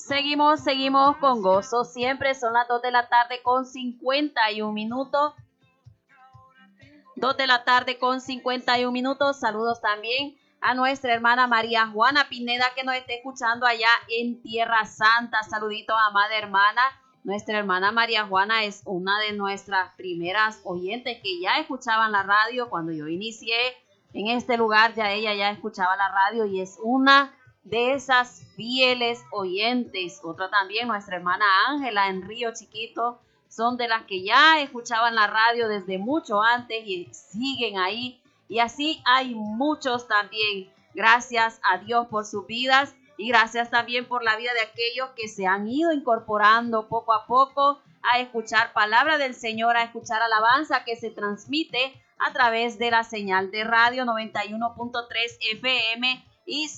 Seguimos con gozo. Siempre son las 2 de la tarde con 51 minutos. 2 de la tarde con 51 minutos. Saludos también a nuestra hermana María Juana Pineda que nos está escuchando allá en Tierra Santa. Saluditos, amada hermana. Nuestra hermana María Juana es una de nuestras primeras oyentes que ya escuchaban la radio. Cuando yo inicié en este lugar, ella ya escuchaba la radio y es una de esas fieles oyentes. Otra también, nuestra hermana Ángela en Río Chiquito, son de las que ya escuchaban la radio desde mucho antes y siguen ahí. Y así hay muchos también. Gracias a Dios por sus vidas y gracias también por la vida de aquellos que se han ido incorporando poco a poco a escuchar palabra del Señor, a escuchar alabanza que se transmite a través de la señal de radio 91.3 FM y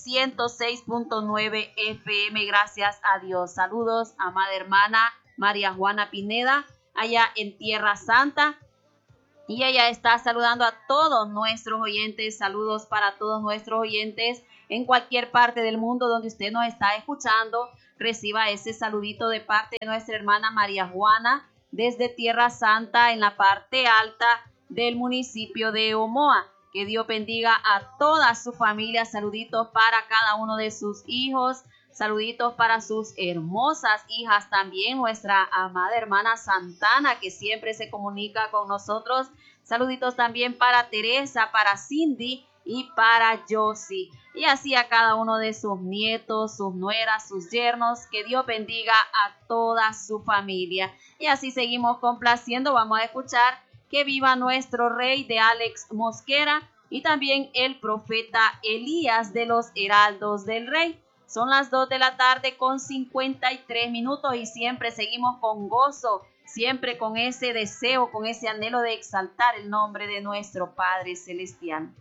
106.9 FM. Gracias a Dios. Saludos, amada hermana María Juana Pineda, allá en Tierra Santa. Y ella está saludando a todos nuestros oyentes. Saludos para todos nuestros oyentes en cualquier parte del mundo donde usted nos está escuchando. Reciba ese saludito de parte de nuestra hermana María Juana desde Tierra Santa en la parte alta del municipio de Omoa. Que Dios bendiga a toda su familia. Saluditos para cada uno de sus hijos. Saluditos para sus hermosas hijas también. Nuestra amada hermana Santana que siempre se comunica con nosotros. Saluditos también para Teresa, para Cindy y para Josie. Y así a cada uno de sus nietos, sus nueras, sus yernos. Que Dios bendiga a toda su familia. Y así seguimos complaciendo. Vamos a escuchar Que viva nuestro rey de Alex Mosquera y también el profeta Elías de los Heraldos del Rey. Son las 2 de la tarde con 53 minutos y siempre seguimos con gozo, siempre con ese deseo, con ese anhelo de exaltar el nombre de nuestro Padre Celestial.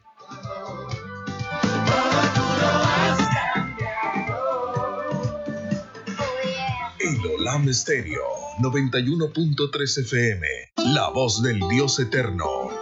Idolam Estéreo 91.3 FM, la voz del Dios eterno,